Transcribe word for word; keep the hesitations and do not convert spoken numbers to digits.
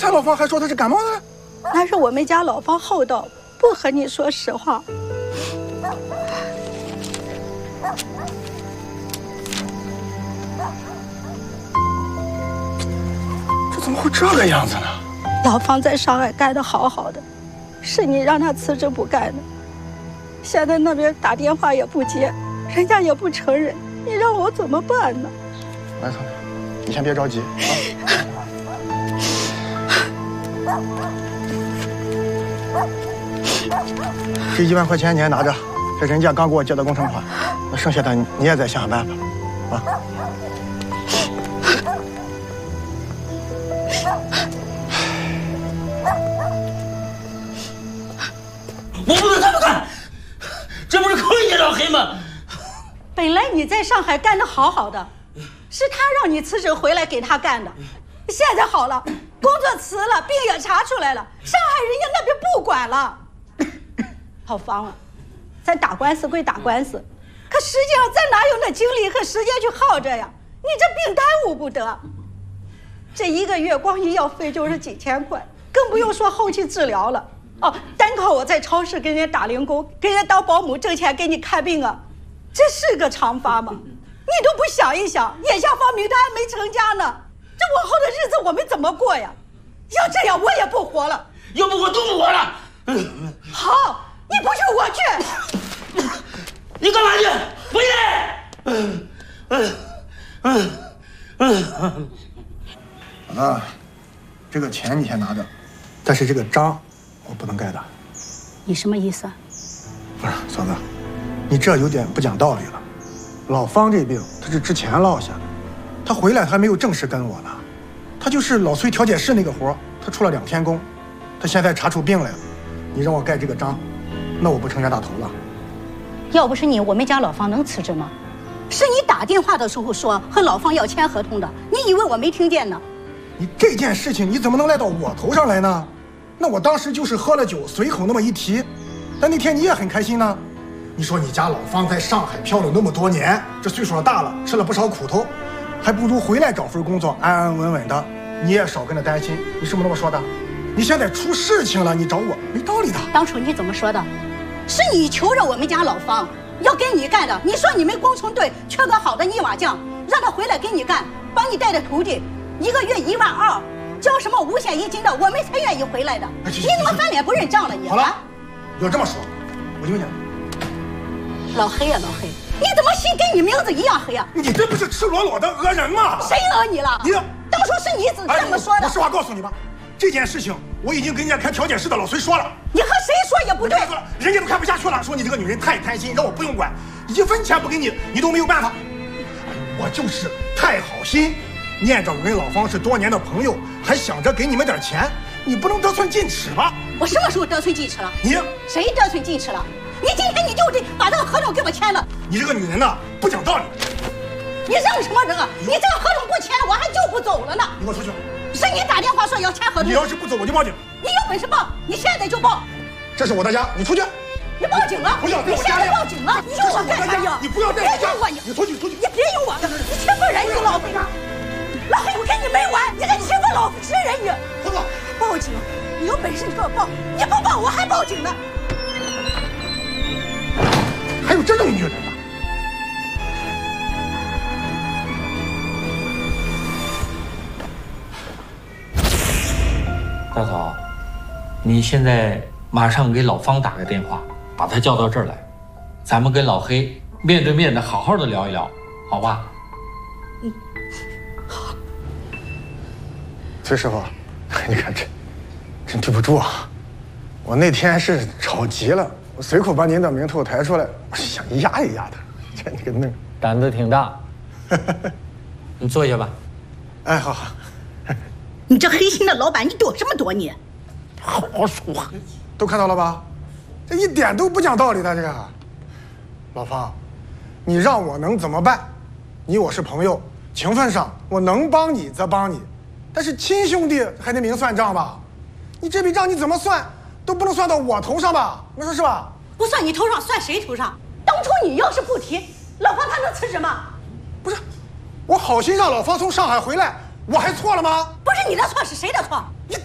才老方还说他是感冒呢。 那是我们家老方厚道，不和你说实话。 这怎么会这个样子呢？ 老方在上海干得好好的，是你让他辞职不干的。现在那边打电话也不接，人家也不承认，你让我怎么办呢？ 来，聪明，你先别着急啊。这一万块钱你还拿着，这人家刚给我借的工程款，那剩下的你也再想想办法啊。 我不能这么干，这不是坑你老黑吗？ 本来你在上海干得好好的，是他让你辞职回来给他干的，现在好了，工作辞了，病也查出来了，上海人家那边不管了。老方啊，咱打官司归打官司，可实际上咱哪有那精力和时间去耗着呀？你这病耽误不得，这一个月光医药费就是几千块，更不用说后期治疗了。哦，单靠我在超市给人家打零工，给人家当保姆挣钱给你看病啊，这是个长发吗？你都不想一想，眼下方明他还没成家呢，这往后的日子我们怎么过呀？要这样我也不活了， 要不我都不活了。 好，你不去我去。 你干嘛去？回来！嗯嗯嗯嗯。啊，这个钱你先拿着，但是这个章我不能盖的。 你什么意思啊？ 不是嫂子，你这有点不讲道理了。老方这病他是之前落下的，他回来他还没有正式跟我呢，他就是老崔调解室那个活，他出了两天工，他现在查出病来了，你让我盖这个章，那我不成冤大头了？ 要不是你，我们家老方能辞职吗？是你打电话的时候说和老方要签合同的，你以为我没听见呢？ 你这件事情你怎么能赖到我头上来呢？那我当时就是喝了酒，随口那么一提，但那天你也很开心呢。你说你家老方在上海漂了那么多年，这岁数大了，吃了不少苦头，还不如回来找份工作，安安稳稳的，你也少跟着担心。你是不是那么说的？你现在出事情了，你找我没道理的。 当初你怎么说的？是你求着我们家老方要跟你干的。你说你们工程队缺个好的泥瓦匠，让他回来给你干，帮你带的徒弟，一个月一万二，交什么五险一金的，我们才愿意回来的。你怎么翻脸不认账了你？ 好了，要这么说，我就讲。 老黑呀、啊，老黑，你怎么心跟你名字一样黑啊？ 你这不是赤裸裸的讹人吗？ 谁讹你了？ 你当初是你怎这么说的？ 我实话告诉你吧，这件事情我已经跟人家开调解室的老崔说了。 你和谁说也不对。 人家都看不下去了，说你这个女人太贪心，让我不用管，一分钱不给你，你都没有办法。我就是太好心，念着我跟老方是多年的朋友，还想着给你们点钱，你不能得寸进尺吧？ 我什么时候得寸进尺了？ 你谁得寸进尺了？你今天你就得把这个合同给我签了。 你这个女人呢，不讲道理。 你扔什么扔啊？你这个合同不签，我还就不走了呢。 你给我出去！ 是你打电话说要签合同。 你要是不走，我就报警。 你有本事报，你现在就报。 这是我的家，你出去。 你报警了！ 不要在我家里！你现在报警了！你有我干啥呀？ 你不要在我家！ 我你！ 你出去出去！ 你别有我！你欺负人，你老黑！老黑，我跟你没完！你还欺负老实人你！ 快报！ 报警！你有本事你给我报！你不报我还报警呢！ 还有这种女人呢！ 大嫂，你现在马上给老方打个电话，把他叫到这儿来，咱们跟老黑面对面的好好的聊一聊，好吧？ 嗯，好。 崔师傅，你看这真对不住啊！我那天是着急了，我随口把您的名头抬出来，我是想压一压他，这你个弄， 胆子挺大。你坐下吧。 哎，好好。 你这黑心的老板，你躲什么躲你？ 好好说话，都看到了吧？这一点都不讲道理的这个。老方，你让我能怎么办？你我是朋友，情分上我能帮你则帮你，但是亲兄弟还得明算账吧？你这笔账你怎么算都不能算到我头上吧？你说是吧？ 不算你头上，算谁头上？当初你要是不提，老方他能辞职吗？ 不是，我好心让老方从上海回来，我还错了吗？ 不是你的错，是谁的错？